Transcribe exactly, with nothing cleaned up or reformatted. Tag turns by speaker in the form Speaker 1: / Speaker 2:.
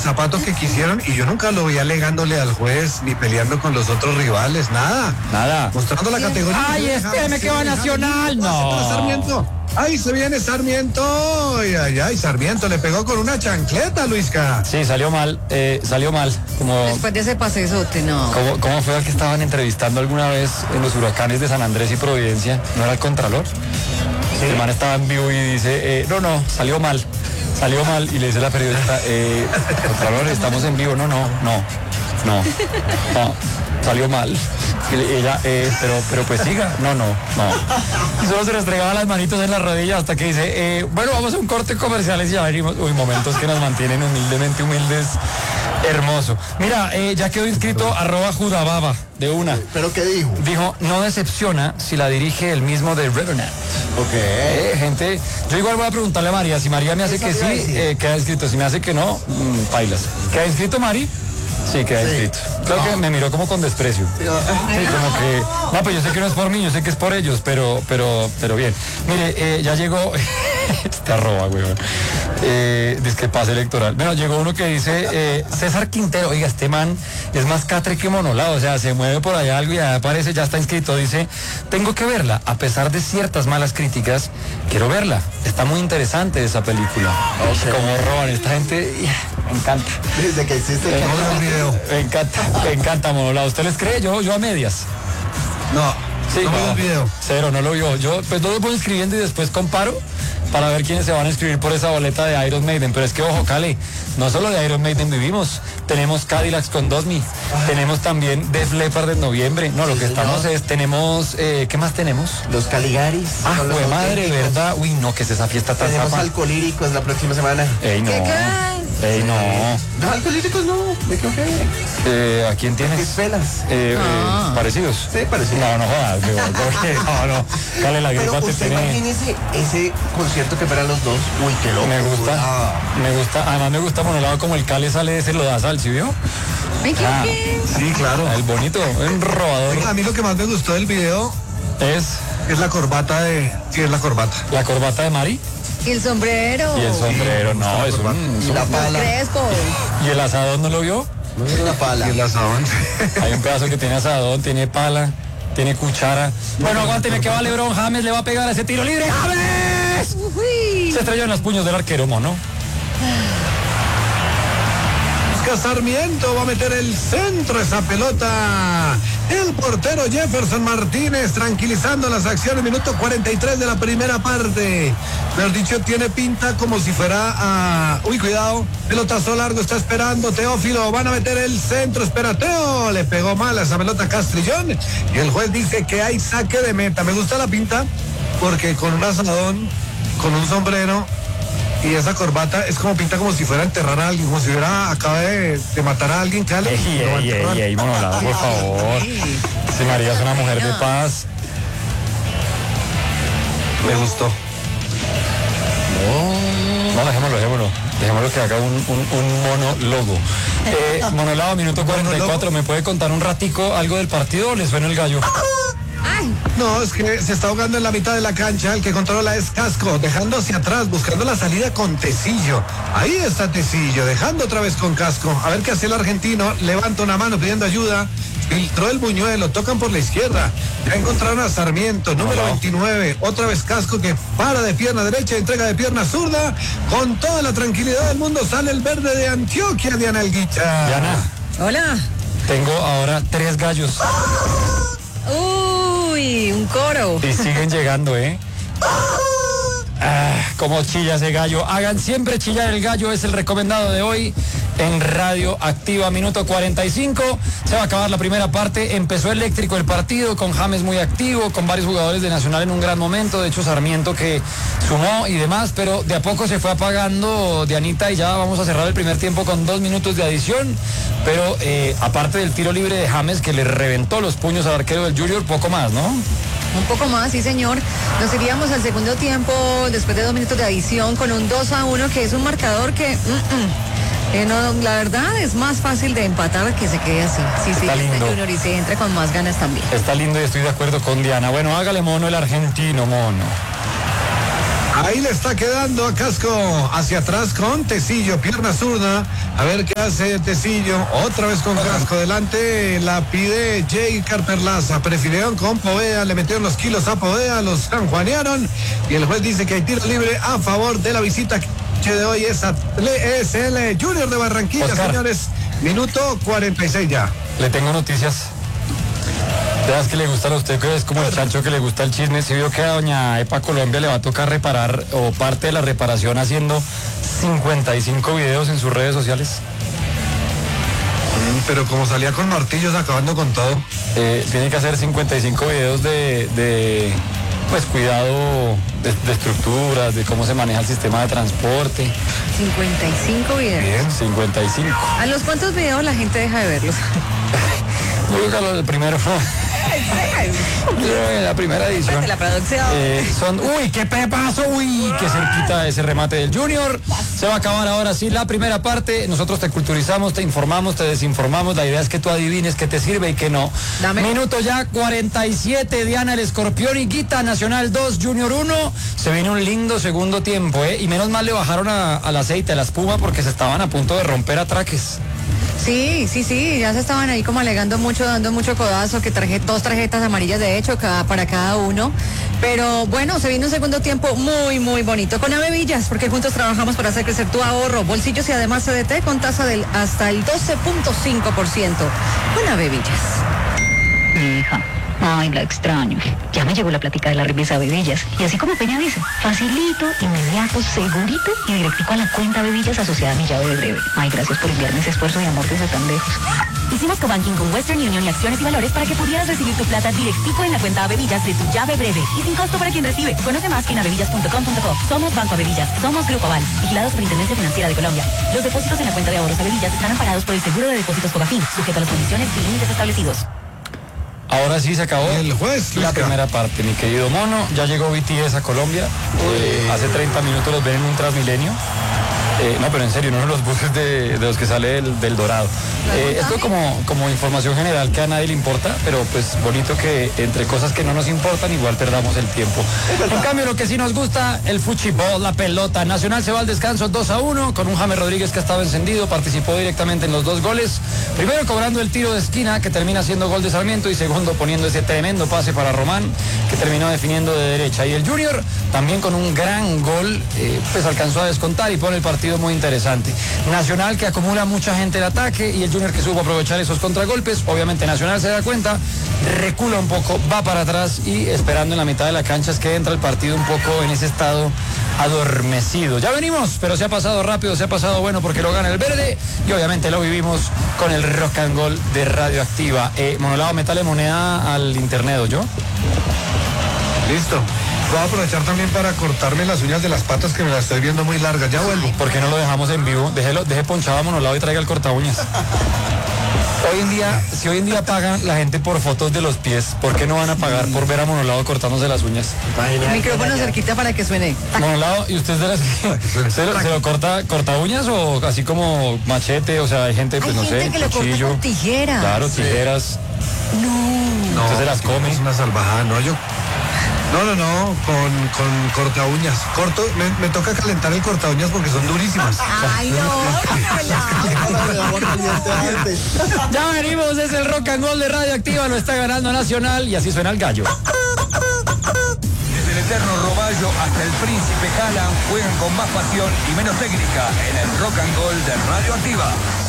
Speaker 1: zapato que quisieron y yo nunca lo vi alegándole al juez ni peleando con los otros rivales, nada.
Speaker 2: Nada.
Speaker 1: Mostrando la categoría.
Speaker 2: Ay, espérame que va Nacional. No.
Speaker 1: Sarmiento. Ahí se viene Sarmiento. Ay, ay, ay, Sarmiento le pegó con una chancleta, Luisca.
Speaker 2: Sí, salió mal, eh, salió mal. Como,
Speaker 3: Después de ese pasesote, no.
Speaker 2: ¿cómo, ¿Cómo fue el que estaban entrevistando alguna vez en los huracanes de San Andrés y Providencia? ¿No era el Contralor? Sí. El man estaba en vivo y dice, eh, no, no, salió mal. Salió mal y le dice a la periodista, eh, Contralor, estamos en vivo. No, no, no, no, no, salió mal. Y ella, eh, pero, pero pues siga. No, no, no. Y solo se le estregaba las manitos en las rodillas hasta que dice, eh, bueno, vamos a un corte comercial y ya venimos. Uy, momentos que nos mantienen humildemente humildes. Hermoso. Mira, eh, ya quedó inscrito arroba Judababa de una.
Speaker 4: ¿Pero qué dijo?
Speaker 2: Dijo, no decepciona si la dirige el mismo de Revenant.
Speaker 4: Ok.
Speaker 2: Eh, gente, yo igual voy a preguntarle a María. Si María me hace que sí, eh, queda inscrito. Si me hace que no, mmm, pailas. ¿Queda inscrito, Mari? Sí, queda sí. inscrito. Creo no. que me miró como con desprecio. Sí, como que, no, pues yo sé que no es por mí, yo sé que es por ellos, pero, pero, pero bien. Mire, eh, ya llegó, este arroba, güey. Eh, dice que pase electoral. Bueno, llegó uno que dice, eh, César Quintero, oiga, este man es más catre que monolado, o sea, se mueve por allá algo y ya aparece, ya está inscrito. Dice, tengo que verla, a pesar de ciertas malas críticas, quiero verla. Está muy interesante esa película. Okay. Como roban esta gente, me encanta.
Speaker 4: Desde que hiciste
Speaker 2: eh, el video. Me encanta, me encanta, monolado. ¿Usted les cree? Yo, yo a medias.
Speaker 1: No,
Speaker 2: sí,
Speaker 1: no,
Speaker 2: no
Speaker 1: vio el video.
Speaker 2: Cero, no lo vio. Yo pues no lo voy inscribiendo y después comparo para ver quiénes se van a inscribir por esa boleta de Iron Maiden. Pero es que, ojo, Cale, no solo de Iron Maiden vivimos. Tenemos Cadillacs con Dosmi. Ah. Tenemos también Def Leppard en noviembre. No, lo sí, que estamos señor. es, tenemos, eh, ¿qué más tenemos?
Speaker 4: Los Caligaris.
Speaker 2: Ah, fue madre, ¿verdad? Uy, no, que es esa fiesta tan
Speaker 4: Tenemos
Speaker 2: zapa.
Speaker 4: Alcolíricos la próxima semana.
Speaker 2: Ey, no. Ey, no.
Speaker 4: No, Alcolíricos no. ¿De qué qué?
Speaker 2: Eh, ¿A quién tienes?
Speaker 4: Pelas.
Speaker 2: Eh, ah. eh, ¿Parecidos?
Speaker 4: Sí, parecidos.
Speaker 2: No, no jodas. No, no. Cale, la gripa te
Speaker 4: tiene. Imagínese ese concierto que fueran los dos. Uy, qué loco.
Speaker 2: Me gusta. Ah. Me gusta. Además me gusta monolado como el Cale sale de ese lodazal, ¿sí vio?
Speaker 3: Ah,
Speaker 1: sí, claro.
Speaker 2: El bonito, un robador.
Speaker 1: A mí lo que más me gustó del video
Speaker 2: es
Speaker 1: es la corbata de sí es la corbata.
Speaker 2: La corbata de Mari.
Speaker 3: Y el sombrero.
Speaker 2: Y el sombrero, no, es un,
Speaker 4: y la pala.
Speaker 3: Crespo.
Speaker 2: ¿Y el asadón no lo vio?
Speaker 4: No es una pala.
Speaker 1: Y el asadón.
Speaker 2: Hay un pedazo que tiene asadón, tiene pala, tiene cuchara. Bueno, aguánteme que va LeBron James, le va a pegar ese tiro libre. ¡James! Uy. Se estrelló en los puños del arquero, mono.
Speaker 1: Sarmiento va a meter el centro, esa pelota. El portero Jefferson Martínez tranquilizando las acciones, minuto cuarenta y tres de la primera parte. Mejor dicho, tiene pinta como si fuera a... Uy, cuidado, pelotazo largo, está esperando Teófilo, van a meter el centro, espera Teo, le pegó mal a esa pelota Castrillón y el juez dice que hay saque de meta. Me gusta la pinta porque con un asadón, con un sombrero y esa corbata es como pinta como si fuera a enterrar a alguien, como si hubiera acaba de, de matar a alguien, Cale.
Speaker 2: Ey, ey, ey, ey, monolado, por favor. Si María es una mujer de paz.
Speaker 1: Me gustó.
Speaker 2: No, no dejémoslo, dejémoslo. Dejémoslo que haga un, un, un monólogo. Eh, monolado, minuto cuarenta y cuatro. ¿Me puede contar un ratico algo del partido o les suena el gallo?
Speaker 1: No, es que se está ahogando en la mitad de la cancha. El que controla es Casco, dejando hacia atrás, buscando la salida con Tecillo. Ahí está Tecillo, dejando otra vez con Casco. A ver qué hace el argentino. Levanta una mano pidiendo ayuda. Filtró el buñuelo, tocan por la izquierda. Ya encontraron a Sarmiento, número no, no. veintinueve. Otra vez Casco que para de pierna derecha, entrega de pierna zurda. Con toda la tranquilidad del mundo sale el verde de Antioquia, Diana Elguicha.
Speaker 2: Diana.
Speaker 3: Hola.
Speaker 2: Tengo ahora tres gallos.
Speaker 3: Uy, un coro.
Speaker 2: Y siguen llegando, ¿eh? Ah, como chilla ese gallo. Hagan siempre chillar el gallo, es el recomendado de hoy en Radio Activa, minuto cuarenta y cinco. Se va a acabar la primera parte. Empezó eléctrico el partido, con James muy activo, con varios jugadores de Nacional en un gran momento. De hecho, Sarmiento que sumó y demás, pero de a poco se fue apagando Dianita y ya vamos a cerrar el primer tiempo con dos minutos de adición. Pero eh, aparte del tiro libre de James que le reventó los puños al arquero del Junior, poco más, ¿no?
Speaker 3: Un poco más, sí señor. Nos iríamos al segundo tiempo después de dos minutos de adición con un dos a uno, que es un marcador que... Mm, mm, eh, no, la verdad es más fácil de empatar que se quede así. Sí, sí,
Speaker 2: está lindo.
Speaker 3: Junior y se entra con más ganas también.
Speaker 2: Está lindo y estoy de acuerdo con Diana. Bueno, hágale mono el argentino, mono.
Speaker 1: Ahí le está quedando a Casco, hacia atrás con Tecillo, pierna zurda, A ver qué hace Tecillo. Otra vez con casco delante. La pide Jay Carperlaza. Prefirieron con Poveda. Le metieron los kilos a Poveda. Los sanjuanearon. Y el juez dice que hay tiro libre a favor de la visita de hoy. Es, es el Junior de Barranquilla, Oscar. Señores. Minuto cuarenta y seis ya.
Speaker 2: Le tengo noticias. Veas que le gustan a usted, que es como el chancho que le gusta el chisme. Si vio que a doña Epa Colombia le va a tocar reparar o parte de la reparación haciendo cincuenta y cinco videos en sus redes sociales.
Speaker 1: Mm, pero como salía con martillos acabando con todo.
Speaker 2: Eh, tiene que hacer cincuenta y cinco videos de, de pues cuidado de, de estructuras, de cómo se maneja el sistema de transporte.
Speaker 3: cincuenta y cinco videos.
Speaker 2: Bien, cincuenta y cinco.
Speaker 3: ¿A los cuántos videos la gente deja de verlos?
Speaker 2: Yo creo que lo del primero. La primera edición.
Speaker 3: De la producción.
Speaker 2: Eh, son, uy, qué pepazo, uy, qué cerquita ese remate del Junior. Se va a acabar ahora sí la primera parte. Nosotros te culturizamos, te informamos, te desinformamos. La idea es que tú adivines qué te sirve y qué no. Dame. Minuto ya cuarenta y siete. Diana el Escorpión y Guita, Nacional dos, Junior uno. Se viene un lindo segundo tiempo, ¿eh? Y menos mal le bajaron a, al aceite, a la espuma, porque se estaban a punto de romper atraques.
Speaker 3: Sí, sí, sí, ya se estaban ahí como alegando mucho, dando mucho codazo, que traje dos tarjetas amarillas de hecho cada, para cada uno. Pero bueno, se viene un segundo tiempo muy, muy bonito. Con Avevillas, porque juntos trabajamos para hacer crecer tu ahorro, bolsillos y además C D T con tasa del hasta el doce punto cinco por ciento. Con Avevillas.
Speaker 5: Hija. Ay, la extraño. Ya me llegó la plática de la remesa Bebillas. Y así como Peña dice, facilito, inmediato, segurito y directico a la cuenta Bebillas asociada a mi llave de breve. Ay, gracias por enviarme ese esfuerzo de amor desde tan lejos. Hicimos co-banking con Western Union y Acciones y Valores para que pudieras recibir tu plata directico en la cuenta Bebillas de tu llave breve. Y sin costo para quien recibe. Conoce más en avevillas punto com punto co. Somos Banco Avevillas. Somos Grupo Aval. Vigilados por Intendencia Financiera de Colombia. Los depósitos en la cuenta de ahorros Avevillas están amparados por el seguro de depósitos Cobafin, sujeto a las condiciones y límites establecidos.
Speaker 2: Ahora sí se acabó
Speaker 1: el juez,
Speaker 2: la primera parte, mi querido mono. Ya llegó B T S a Colombia. Eh, hace treinta minutos los ven en un Transmilenio. Eh, no, pero en serio, no en los buses de, de los que sale del, del Dorado. Eh, esto como, como información general que a nadie le importa, pero pues bonito que entre cosas que no nos importan igual perdamos el tiempo. En cambio, lo que sí nos gusta, el fuchibol, la pelota. Nacional se va al descanso dos a uno con un James Rodríguez que estaba encendido, participó directamente en los dos goles. Primero cobrando el tiro de esquina que termina siendo gol de Sarmiento y segundo poniendo ese tremendo pase para Román que terminó definiendo de derecha. Y el Junior también con un gran gol, eh, pues alcanzó a descontar y pone el partido muy interesante. Nacional que acumula mucha gente en ataque y el Junior que supo aprovechar esos contragolpes. Obviamente Nacional se da cuenta, recula un poco, va para atrás y esperando en la mitad de la cancha es que entra el partido un poco en ese estado adormecido. Ya venimos, pero se ha pasado rápido, se ha pasado bueno porque lo gana el verde y obviamente lo vivimos con el rock and roll de Radioactiva. Eh, Monolado, metale moneda al internet, ¿o yo?
Speaker 1: Listo. Voy a aprovechar también para cortarme las uñas de las patas que me las estoy viendo muy largas. Ya vuelvo.
Speaker 2: ¿Por qué no lo dejamos en vivo? Déjelo, deje ponchado a Monolado y traiga el corta uñas. Hoy en día, si hoy en día pagan la gente por fotos de los pies, ¿por qué no van a pagar por ver a Monolado cortándose las uñas?
Speaker 3: El micrófono cerquita para que suene.
Speaker 2: Monolado, ¿y usted de las que se lo, se lo corta, corta uñas o así como machete? O sea, hay gente, pues
Speaker 3: hay
Speaker 2: no
Speaker 3: gente
Speaker 2: sé,
Speaker 3: que
Speaker 2: cuchillo.
Speaker 3: Lo corta con tijeras.
Speaker 2: Claro, tijeras.
Speaker 3: No.
Speaker 2: Usted se las come.
Speaker 1: Es una salvajada, ¿no? Yo. No, no, no, con, con corta uñas. Corto, me, me toca calentar el corta uñas porque son durísimas.
Speaker 3: Ay, no.
Speaker 2: Ya venimos, es el rock and roll de Radioactiva, lo está ganando Nacional y así suena el gallo.
Speaker 6: Desde el eterno Roballo hasta el Príncipe Calan juegan con más pasión y menos técnica en el rock and roll de Radioactiva.